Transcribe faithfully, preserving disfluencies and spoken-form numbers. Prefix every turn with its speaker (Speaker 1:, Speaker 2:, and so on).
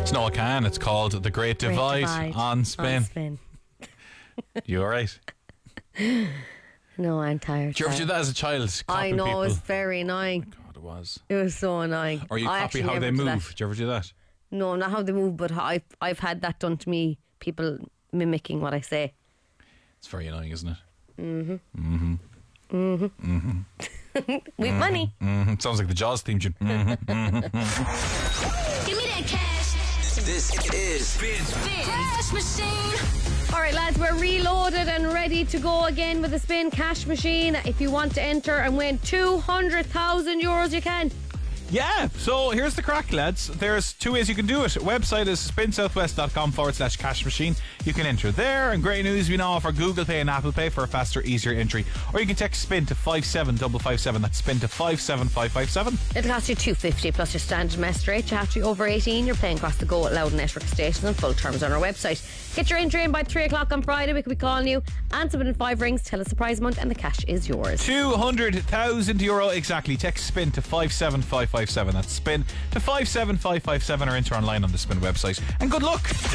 Speaker 1: You know, I can. It's called The Great Divide,
Speaker 2: Divide
Speaker 1: on Spin.
Speaker 2: On Spin.
Speaker 1: You alright?
Speaker 2: No, I'm tired.
Speaker 1: Did you ever
Speaker 2: sorry.
Speaker 1: do that as a child?
Speaker 2: I know,
Speaker 1: people?
Speaker 2: it was very annoying.
Speaker 1: God, it was.
Speaker 2: It was so annoying.
Speaker 1: Or you
Speaker 2: I
Speaker 1: copy
Speaker 2: actually
Speaker 1: how
Speaker 2: never
Speaker 1: they
Speaker 2: did
Speaker 1: move.
Speaker 2: that.
Speaker 1: Did you ever do that?
Speaker 2: No, not how they move, but I've, I've had that done to me. People mimicking what I say.
Speaker 1: It's very annoying, isn't it?
Speaker 2: Mm-hmm. Mm-hmm. Mm-hmm. We've money.
Speaker 1: Mm-hmm. Sounds like the Jaws theme tune. Mm-hmm.
Speaker 3: Give me that cash.
Speaker 4: This is
Speaker 3: Spin. Spin. Cash machine.
Speaker 2: All right, lads, we're reloaded and ready to go again with the Spin Cash Machine. If you want to enter and win two hundred thousand euros, you can.
Speaker 1: Yeah, so here's the crack, lads. There's two ways you can do it. Website is spinsouthwest.com forward slash cash machine. You can enter there, and great news, we now offer Google Pay and Apple Pay for a faster, easier entry. Or you can text SPIN to five seven five five seven. That's SPIN to five seven five five seven.
Speaker 2: It'll cost you two fifty plus your standard mess rate. You have to be over eighteen. You're playing across the go at Loud Network stations, and full terms on our website. Get your entry in by three o'clock on Friday. We could be calling you. Answer within five rings. Tell us the prize amount, and the cash is yours.
Speaker 1: two hundred thousand euro exactly. Text SPIN to five seven five five seven. That's SPIN to five seven five five seven, or enter online on the SPIN website. And good luck.